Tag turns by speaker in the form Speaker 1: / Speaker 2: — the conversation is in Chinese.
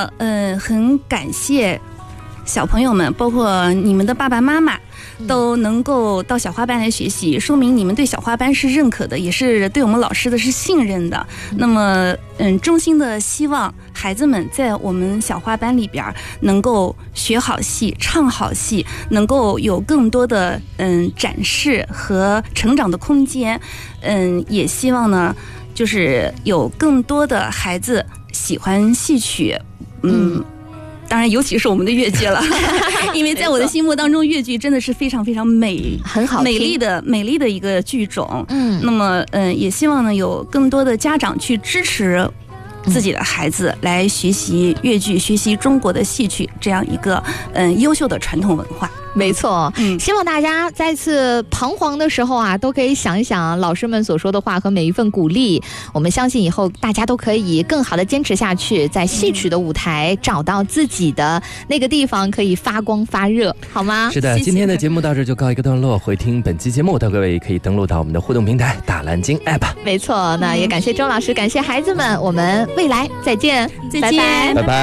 Speaker 1: 么很感谢小朋友们，包括你们的爸爸妈妈都能够到小花班来学习，说明你们对小花班是认可的，也是对我们老师的是信任的。那么衷心的希望孩子们在我们小花班里边能够学好戏，唱好戏，能够有更多的展示和成长的空间。也希望呢就是有更多的孩子喜欢戏曲。当然尤其是我们的越剧了因为在我的心目当中越剧真的是非常非常美，
Speaker 2: 很好
Speaker 1: 美丽的一个剧种。那么也希望呢有更多的家长去支持自己的孩子来学习越剧，学习中国的戏曲这样一个优秀的传统文化。
Speaker 2: 没错，希望大家再次彷徨的时候啊，都可以想一想老师们所说的话和每一份鼓励。我们相信以后大家都可以更好的坚持下去，在戏曲的舞台找到自己的那个地方，可以发光发热，好吗？
Speaker 3: 是的，今天的节目到这就告一个段落。回听本期节目的各位可以登录到我们的互动平台大蓝鲸 App。
Speaker 2: 没错，那也感谢周老师，感谢孩子们，我们未来再见，
Speaker 1: 再见，
Speaker 3: 拜拜。